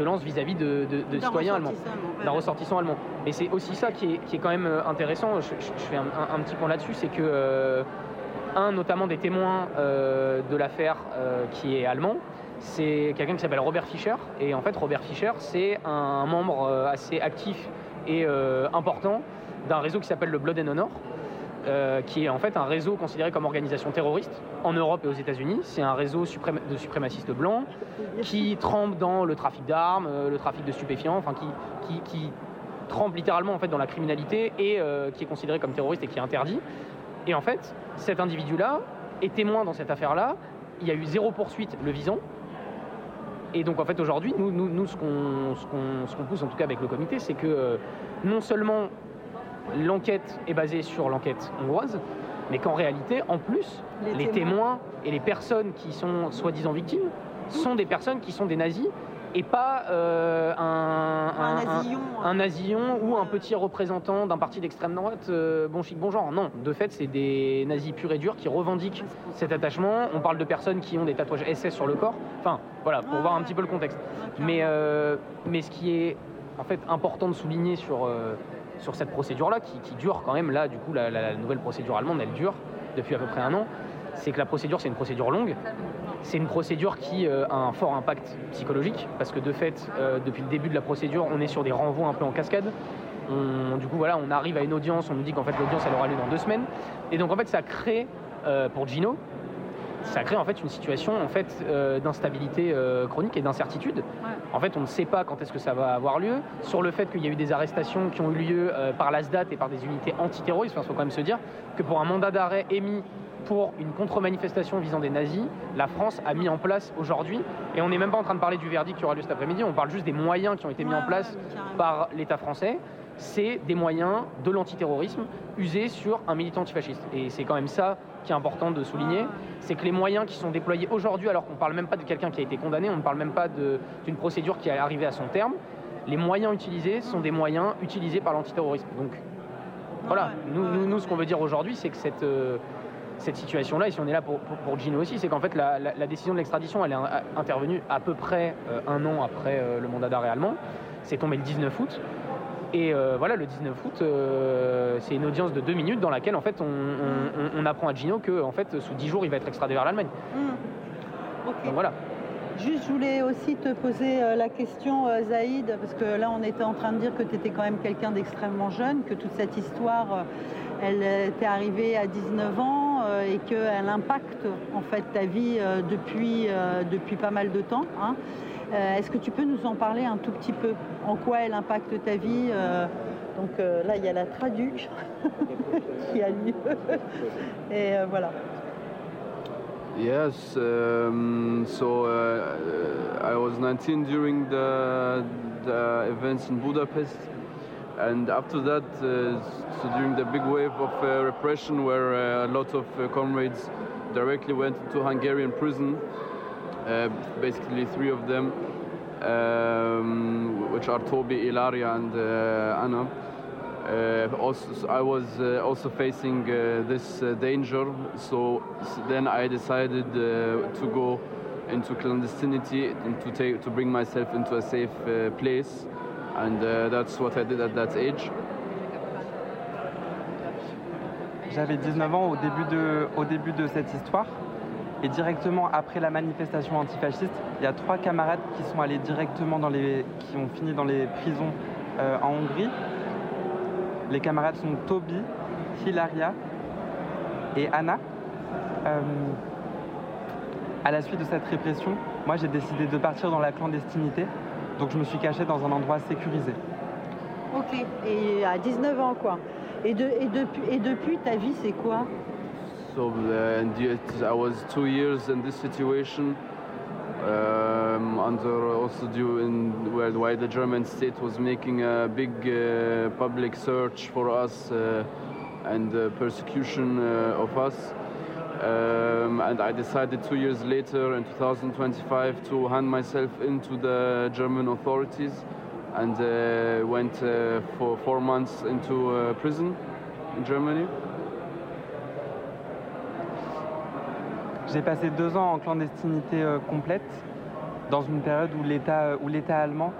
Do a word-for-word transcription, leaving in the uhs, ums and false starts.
violence vis-à-vis de, de, de citoyens allemands, d'un ressortissant allemand. Mais c'est aussi ça qui est, qui est quand même intéressant, je, je, je fais un, un, un petit point là-dessus, c'est que, euh, un notamment des témoins euh, de l'affaire euh, qui est allemand, c'est quelqu'un qui s'appelle Robert Fischer, et en fait Robert Fischer, c'est un membre assez actif et euh, important d'un réseau qui s'appelle le Blood and Honor, Euh, qui est en fait un réseau considéré comme organisation terroriste en Europe et aux États-Unis. C'est un réseau suprém- de suprémacistes blancs qui trempe dans le trafic d'armes, euh, le trafic de stupéfiants, enfin qui, qui, qui trempe littéralement en fait dans la criminalité et euh, qui est considéré comme terroriste et qui est interdit. Et en fait, cet individu-là est témoin dans cette affaire-là. Il y a eu zéro poursuite le visant. Et donc en fait aujourd'hui, nous, nous, nous ce, qu'on, ce, qu'on, ce qu'on pousse en tout cas avec le comité, c'est que euh, non seulement l'enquête est basée sur l'enquête hongroise, mais qu'en réalité, en plus, les, les témoins. témoins et les personnes qui sont soi-disant victimes sont des personnes qui sont des nazis et pas euh, un, un, un, nazillon, un, un nazillon ou un petit représentant d'un parti d'extrême droite, euh, bon chic, bon genre. Non, de fait, c'est des nazis purs et durs qui revendiquent cet attachement. On parle de personnes qui ont des tatouages S S sur le corps. Enfin, voilà, pour ouais, voir un petit peu le contexte. Mais, euh, mais ce qui est en fait important de souligner sur... Euh, sur cette procédure-là, qui, qui dure quand même, là, du coup, la, la nouvelle procédure allemande, elle dure depuis à peu près un an, c'est que la procédure, c'est une procédure longue, c'est une procédure qui euh, a un fort impact psychologique, parce que de fait, euh, depuis le début de la procédure, on est sur des renvois un peu en cascade. On, du coup, voilà, on arrive à une audience, on nous dit qu'en fait, l'audience, elle aura lieu dans deux semaines, et donc, en fait, ça crée, euh, pour Gino, ça crée en fait une situation en fait euh, d'instabilité euh, chronique et d'incertitude. Ouais. En fait, on ne sait pas quand est-ce que ça va avoir lieu. Sur le fait qu'il y a eu des arrestations qui ont eu lieu euh, par l'A S D A T et par des unités antiterroristes, il faut quand même se dire que pour un mandat d'arrêt émis pour une contre-manifestation visant des nazis, la France a mis en place aujourd'hui, et on n'est même pas en train de parler du verdict qui aura lieu cet après-midi, on parle juste des moyens qui ont été mis ouais, en place ouais, par l'État français. C'est des moyens de l'antiterrorisme usés sur un militant antifasciste. Et c'est quand même ça qui est important de souligner, c'est que les moyens qui sont déployés aujourd'hui, alors qu'on ne parle même pas de quelqu'un qui a été condamné, on ne parle même pas de, d'une procédure qui est arrivée à son terme, les moyens utilisés sont des moyens utilisés par l'antiterrorisme. Donc voilà, nous, nous, nous ce qu'on veut dire aujourd'hui, c'est que cette, euh, cette situation-là, et si on est là pour, pour, pour Gino aussi, c'est qu'en fait la, la, la décision de l'extradition, elle est intervenue à peu près euh, un an après euh, le mandat d'arrêt allemand, c'est tombé le dix-neuf août. Et euh, voilà, le dix-neuf août, euh, c'est une audience de deux minutes dans laquelle en fait on, on, on apprend à Gino que en fait sous dix jours il va être extradé vers l'Allemagne. Mmh. Okay. Donc voilà. Juste, je voulais aussi te poser euh, la question, euh, Zaïd, parce que là on était en train de dire que tu étais quand même quelqu'un d'extrêmement jeune, que toute cette histoire, euh, elle t'est arrivée à dix-neuf ans euh, et qu'elle impacte en fait ta vie euh, depuis, euh, depuis pas mal de temps. Hein. Euh, est-ce que tu peux nous en parler un tout petit peu? En quoi elle impacte ta vie? euh, Donc euh, là, il y a la traduc qui a lieu. Et euh, voilà. Yes, um, so uh, I was nineteen during the, the events in Budapest. And after that, uh, so during the big wave of uh, repression where uh, a lot of uh, comrades directly went into Hungarian prison, Uh, basically three of them, um, which are Toby, Ilaria, and uh, Anna. Uh, also, so I was uh, also facing uh, this uh, danger, so, so then I decided uh, to go into clandestinity and to take to bring myself into a safe uh, place, and uh, that's what I did at that age. J'avais dix-neuf ans au début de, au début de cette histoire. Et directement après la manifestation antifasciste, il y a trois camarades qui sont allés directement dans les, qui ont fini dans les prisons euh, en Hongrie. Les camarades sont Toby, Hilaria et Anna. Euh, à la suite de cette répression, moi j'ai décidé de partir dans la clandestinité, donc je me suis caché dans un endroit sécurisé. Ok, et à dix-neuf ans quoi. Et, de, et, depuis, et depuis, ta vie c'est quoi? So uh, and yet I was two years in this situation, um, under also due in where why the German state was making a big uh, public search for us uh, and uh, persecution uh, of us. Um, and I decided two years later, in two thousand twenty-five, to hand myself into the German authorities, and uh, went uh, for four months into uh, prison in Germany. J'ai passé deux ans en clandestinité euh, complète. dans une période où l'État où l'État allemand